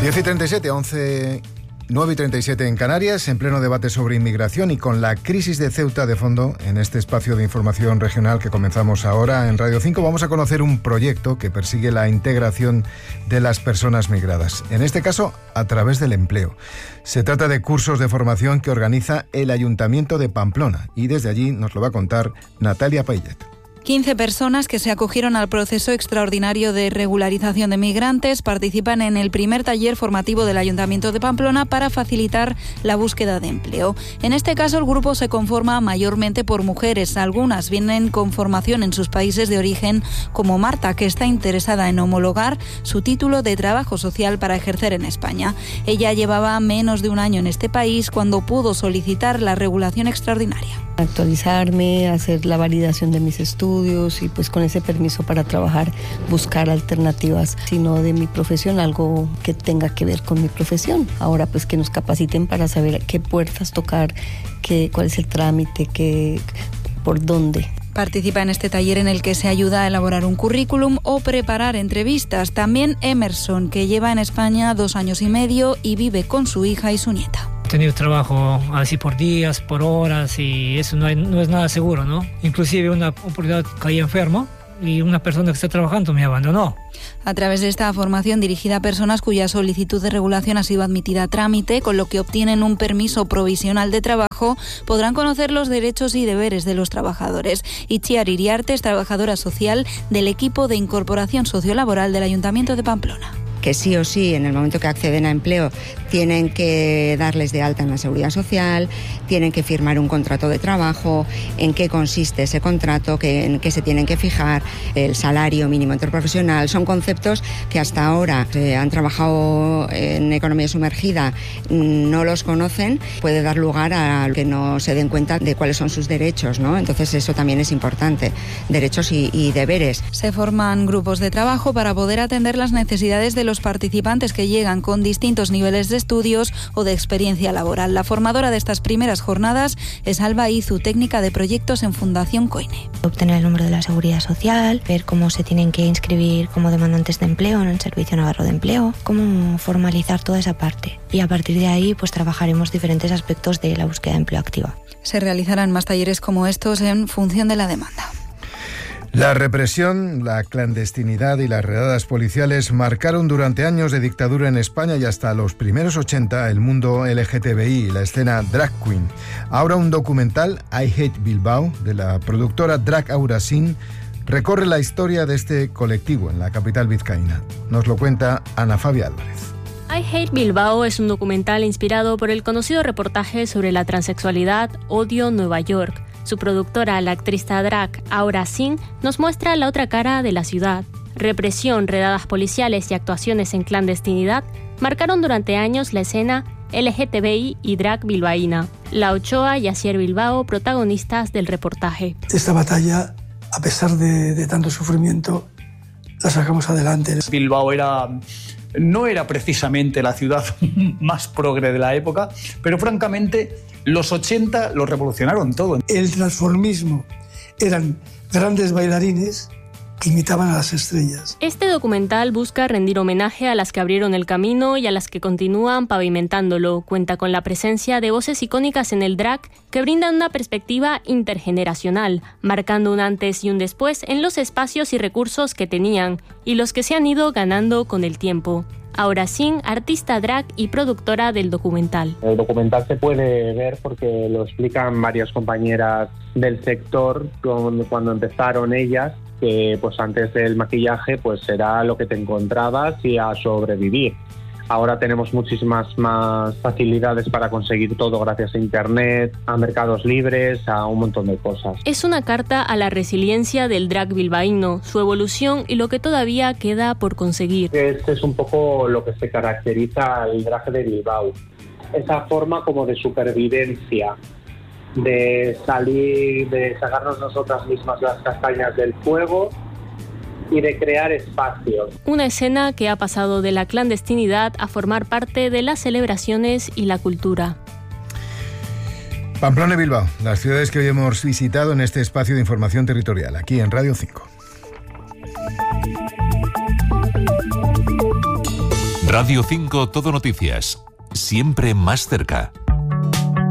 10:37, 9:37 en Canarias, en pleno debate sobre inmigración y con la crisis de Ceuta de fondo, en este espacio de información regional que comenzamos ahora en Radio 5, vamos a conocer un proyecto que persigue la integración de las personas migradas, en este caso a través del empleo. Se trata de cursos de formación que organiza el Ayuntamiento de Pamplona y desde allí nos lo va a contar Natalia Paillet. 15 personas que se acogieron al proceso extraordinario de regularización de migrantes participan en el primer taller formativo del Ayuntamiento de Pamplona para facilitar la búsqueda de empleo. En este caso, el grupo se conforma mayormente por mujeres. Algunas vienen con formación en sus países de origen, como Marta, que está interesada en homologar su título de trabajo social para ejercer en España. Ella llevaba menos de un año en este país cuando pudo solicitar la regulación extraordinaria. Actualizarme, hacer la validación de mis estudios y pues con ese permiso para trabajar, buscar alternativas, sino de mi profesión, algo que tenga que ver con mi profesión. Ahora pues que nos capaciten para saber qué puertas tocar, cuál es el trámite, por dónde. Participa en este taller en el que se ayuda a elaborar un currículum o preparar entrevistas. También Emerson, que lleva en España 2 años y medio y vive con su hija y su nieta. He tenido trabajo así por días, por horas, y eso no es nada seguro, ¿no? Inclusive una oportunidad caí enfermo y una persona que está trabajando me abandonó. A través de esta formación dirigida a personas cuya solicitud de regulación ha sido admitida a trámite, con lo que obtienen un permiso provisional de trabajo, podrán conocer los derechos y deberes de los trabajadores. Itziar Iriarte es trabajadora social del equipo de incorporación sociolaboral del Ayuntamiento de Pamplona. Que sí o sí, en el momento que acceden a empleo, tienen que darles de alta en la Seguridad Social, tienen que firmar un contrato de trabajo, en qué consiste ese contrato, en qué se tienen que fijar, el salario mínimo interprofesional. Son conceptos que hasta ahora han trabajado en economía sumergida, no los conocen, puede dar lugar a que no se den cuenta de cuáles son sus derechos, ¿no? Entonces eso también es importante, derechos y deberes. Se forman grupos de trabajo para poder atender las necesidades de los participantes que llegan con distintos niveles de estudios o de experiencia laboral. La formadora de estas primeras jornadas es Alba Izu, técnica de proyectos en Fundación Coine. Obtener el número de la Seguridad Social, ver cómo se tienen que inscribir como demandantes de empleo en el Servicio Navarro de Empleo, cómo formalizar toda esa parte. Y a partir de ahí pues trabajaremos diferentes aspectos de la búsqueda de empleo activa. Se realizarán más talleres como estos en función de la demanda. La represión, la clandestinidad y las redadas policiales marcaron durante años de dictadura en España y hasta los primeros 80 el mundo LGTBI y la escena drag queen. Ahora un documental, I Hate Bilbao, de la productora Drag Aurasin, recorre la historia de este colectivo en la capital vizcaína. Nos lo cuenta Ana Fabia Álvarez. I Hate Bilbao es un documental inspirado por el conocido reportaje sobre la transexualidad Odio Nueva York. Su productora, la actriz drag Aurasin, nos muestra la otra cara de la ciudad. Represión, redadas policiales y actuaciones en clandestinidad marcaron durante años la escena LGTBI y drag bilbaína. La Ochoa y Asier Bilbao, protagonistas del reportaje. Esta batalla, a pesar de tanto sufrimiento, la sacamos adelante. Bilbao no era precisamente la ciudad más progre de la época, pero francamente los 80 lo revolucionaron todo. El transformismo eran grandes bailarines que imitaban a las estrellas. Este documental busca rendir homenaje a las que abrieron el camino y a las que continúan pavimentándolo. Cuenta con la presencia de voces icónicas en el drag que brindan una perspectiva intergeneracional, marcando un antes y un después en los espacios y recursos que tenían y los que se han ido ganando con el tiempo. Aurasin, artista drag y productora del documental. El documental se puede ver porque lo explican varias compañeras del sector cuando empezaron ellas, que pues antes del maquillaje pues era lo que te encontrabas y a sobrevivir. Ahora tenemos muchísimas más facilidades para conseguir todo gracias a internet, a mercados libres, a un montón de cosas. Es una carta a la resiliencia del drag bilbaíno, su evolución y lo que todavía queda por conseguir. Este es un poco lo que se caracteriza al drag de Bilbao. Esa forma como de supervivencia, de salir, de sacarnos nosotras mismas las castañas del fuego y de crear espacios. Una escena que ha pasado de la clandestinidad a formar parte de las celebraciones y la cultura. Pamplona y Bilbao, las ciudades que hoy hemos visitado en este espacio de información territorial, aquí en Radio 5. Radio 5 Todo Noticias. Siempre más cerca.